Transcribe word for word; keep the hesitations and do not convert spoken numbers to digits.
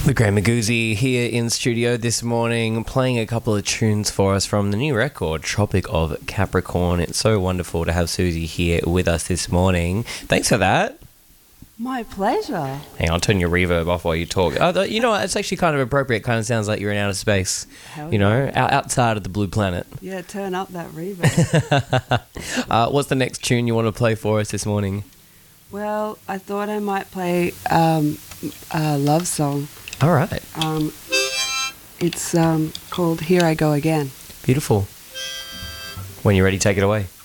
The Graham Magoozy here in studio this morning, playing a couple of tunes for us from the new record, Tropic of Capricorn. It's so wonderful to have Susie here with us this morning. Thanks for that. My pleasure. Hang on, I'll turn your reverb off while you talk. Oh, you know what? It's actually kind of appropriate. Kind of sounds like you're in outer space. Hell you know, yeah. out, outside of the blue planet. Yeah, turn up that reverb. uh, what's the next tune you want to play for us this morning? Well, I thought I might play um, a love song. All right. Um, it's um, called Here I Go Again. Beautiful. When you're ready, take it away.